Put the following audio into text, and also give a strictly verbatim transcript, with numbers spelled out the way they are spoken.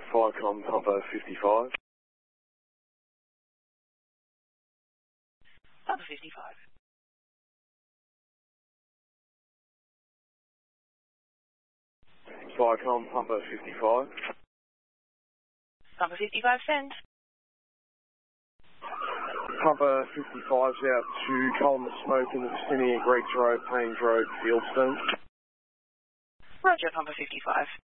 Viacom Pumper fifty-five. Pumper fifty-five. Viacom Pumper fifty-five. Pumper fifty-five, send. Pumper fifty-five's out to Column of Smoke in the vicinity of Greeks Road, Paynes Road, Fieldstone. Roger, Pumper fifty-five.